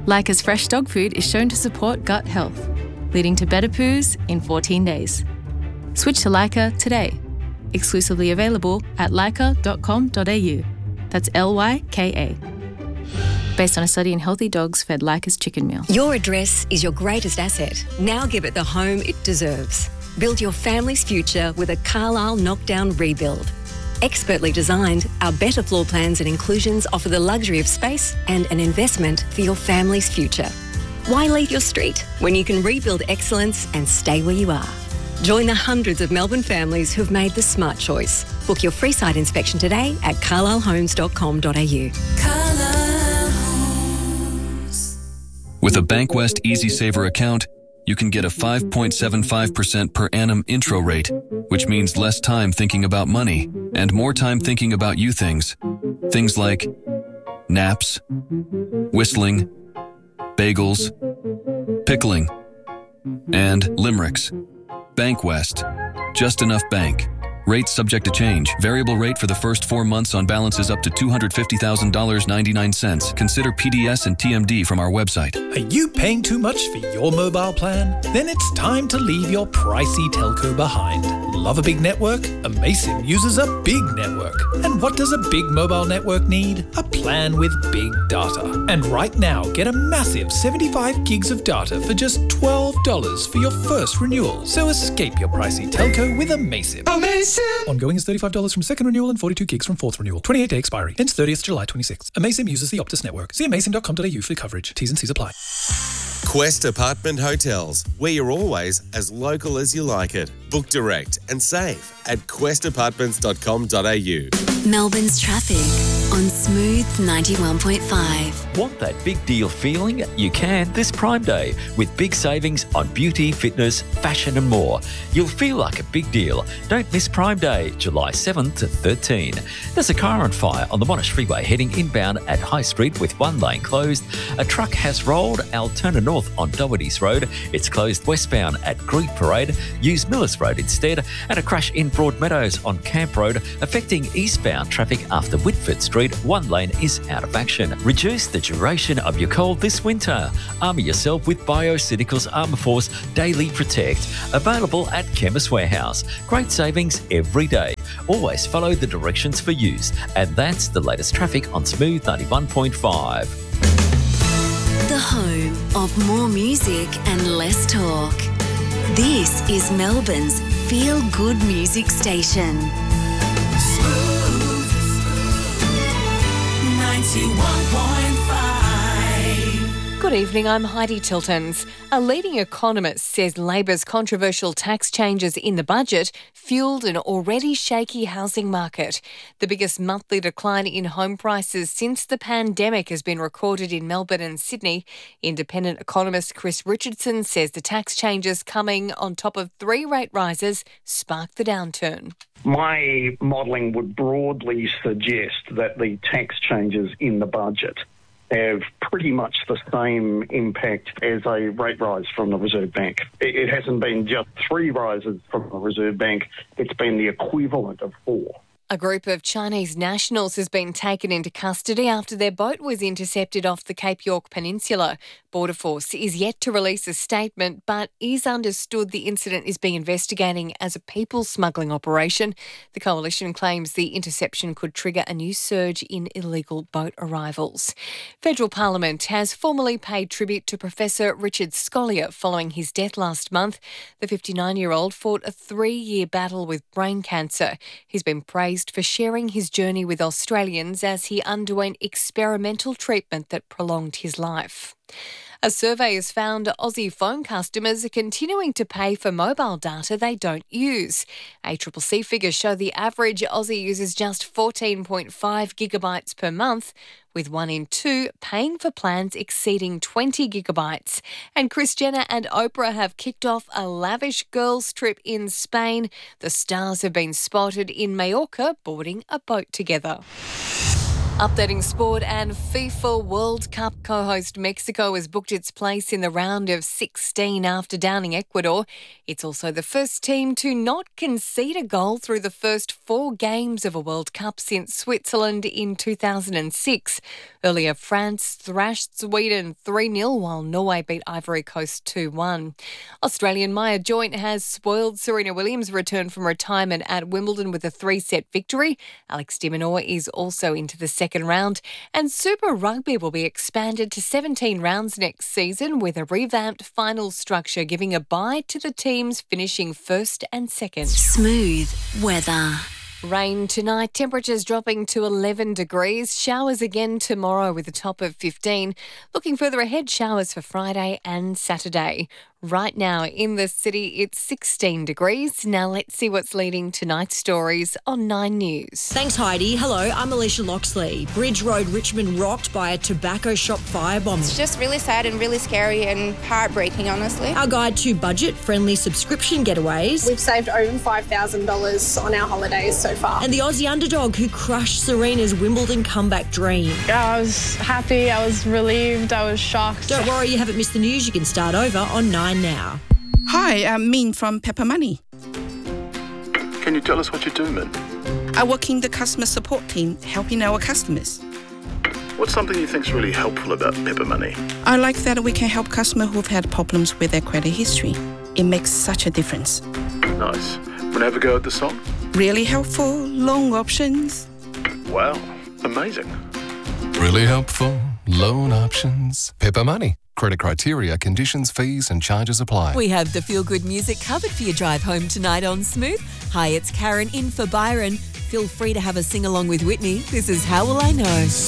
Leica's fresh dog food is shown to support gut health, leading to better poos in 14 days. Switch to Leica today. Exclusively available at leica.com.au. That's Lyka. Based on a study in healthy dogs fed Leica's chicken meal. Your address is your greatest asset. Now give it the home it deserves. Build your family's future with a Carlisle knockdown rebuild. Expertly designed, our better floor plans and inclusions offer the luxury of space and an investment for your family's future. Why leave your street when you can rebuild excellence and stay where you are? Join the hundreds of Melbourne families who've made the smart choice. Book your free site inspection today at carlislehomes.com.au. Carlisle Homes. With a Bankwest Easy Saver account, you can get a 5.75% per annum intro rate, which means less time thinking about money and more time thinking about you things. Things like naps, whistling, bagels, pickling, and limericks. Bankwest. Just enough bank. Rates subject to change. Variable rate for the first 4 months on balances up to $250,000.99. Consider PDS and TMD from our website. Are you paying too much for your mobile plan? Then it's time to leave your pricey telco behind. Love a big network? Amaysim uses a big network. And what does a big mobile network need? A plan with big data. And right now, get a massive 75 gigs of data for just $12 for your first renewal. So escape your pricey telco with Amaysim. Ongoing is $35 from second renewal and 42 gigs from fourth renewal. 28-day expiry. Ends 30th July 26. Amaysim uses the Optus network. See amaysim.com.au for coverage. T's and C's apply. Quest Apartment Hotels, where you're always as local as you like it. Book direct and save at questapartments.com.au. Melbourne's traffic on Smooth 91.5. Want that big deal feeling? You can this Prime Day with big savings on beauty, fitness, fashion and more. You'll feel like a big deal. Don't miss Prime Day, July 7th to 13. There's a car on fire on the Monash Freeway heading inbound at High Street with one lane closed. A truck has rolled Altona North on Doherty's Road. It's closed westbound at Greek Parade. Use Millis Road instead. And a crash in Broadmeadows on Camp Road affecting eastbound traffic after Whitford Street. One lane is out of action. Reduce the duration of your cold this winter. Armour yourself with BioCeuticals Armour Force Daily Protect. Available at Chemist Warehouse. Great savings every day. Always follow the directions for use. And that's the latest traffic on Smooth 91.5. The home of more music and less talk. This is Melbourne's feel-good music station. Smooth 91.5. Good evening, I'm Heidi Tiltons. A leading economist says Labor's controversial tax changes in the budget fuelled an already shaky housing market. The biggest monthly decline in home prices since the pandemic has been recorded in Melbourne and Sydney. Independent economist Chris Richardson says the tax changes coming on top of 3 rate rises sparked the downturn. My modelling would broadly suggest that the tax changes in the budget have pretty much the same impact as a rate rise from the Reserve Bank. It hasn't been just 3 rises from the Reserve Bank, it's been the equivalent of 4. A group of Chinese nationals has been taken into custody after their boat was intercepted off the Cape York Peninsula. Border Force is yet to release a statement, but is understood the incident is being investigated as a people smuggling operation. The coalition claims the interception could trigger a new surge in illegal boat arrivals. Federal Parliament has formally paid tribute to Professor Richard Scolyer following his death last month. The 59-year-old fought a 3-year battle with brain cancer. He's been praised for sharing his journey with Australians as he underwent experimental treatment that prolonged his life. A survey has found Aussie phone customers are continuing to pay for mobile data they don't use. ACCC figures show the average Aussie uses just 14.5 gigabytes per month, with 1 in 2 paying for plans exceeding 20 gigabytes. And Kris Jenner and Oprah have kicked off a lavish girls' trip in Spain. The stars have been spotted in Mallorca boarding a boat together. Updating sport, and FIFA World Cup co-host Mexico has booked its place in the round of 16 after downing Ecuador. It's also the first team to not concede a goal through the first 4 games of a World Cup since Switzerland in 2006. Earlier, France thrashed Sweden 3-0 while Norway beat Ivory Coast 2-1. Australian Maya Joint has spoiled Serena Williams' return from retirement at Wimbledon with a 3-set victory. Alex de Minaur is also into the second round, and Super Rugby will be expanded to 17 rounds next season with a revamped final structure giving a bye to the teams finishing first and second. Smooth weather. Rain tonight, temperatures dropping to 11 degrees. Showers again tomorrow with a top of 15. Looking further ahead, showers for Friday and Saturday. Right now in the city, it's 16 degrees. Now let's see what's leading tonight's stories on 9 News. Thanks, Heidi. Hello, I'm Alicia Loxley. Bridge Road, Richmond rocked by a tobacco shop firebombing. It's just really sad and really scary and heartbreaking, honestly. Our guide to budget-friendly subscription getaways. We've saved over $5,000 on our holidays so far. And the Aussie underdog who crushed Serena's Wimbledon comeback dream. I was happy, I was relieved, I was shocked. Don't worry, you haven't missed the news. You can start over on 9 now. Hi, I'm Min from Pepper Money. Can you tell us what you do, Min? I work in the customer support team, helping our customers. What's something you think's really helpful about Pepper Money? I like that we can help customers who've had problems with their credit history. It makes such a difference. Nice. Want to have a go at the song? Really helpful, loan options. Wow, amazing. Really helpful, loan options. Pepper Money. Credit criteria, conditions, fees and charges apply. We have the feel-good music covered for your drive home tonight on Smooth. Hi, it's Karen in for Byron. Feel free to have a sing-along with Whitney. This is How Will I Know?